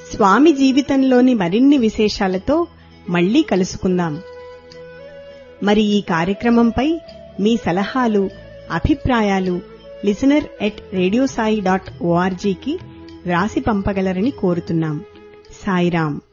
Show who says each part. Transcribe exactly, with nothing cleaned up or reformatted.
Speaker 1: స్వామి జీవితంలోని మరిన్ని విశేషాలతో మళ్లీ కలుసుకుందాం. మరి ఈ కార్యక్రమంపై మీ సలహాలు, అభిప్రాయాలు listener at radio Sai dot ఓఆర్జీకి రాసి పంపగలరని కోరుతున్నాం. సాయిరాం.